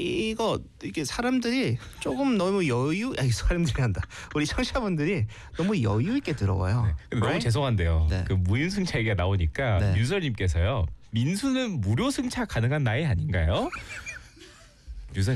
이게 사람들이 조금 너무 사람들이 한다. 우리 청취자분들이 너무 여유 있게 들어와요. 네. 근데 너무 죄송한데요. 네. 그 무인승차 얘기가 나오니까 네. 유저님께서요. 민수는 무료 승차 가능한 나이 아닌가요?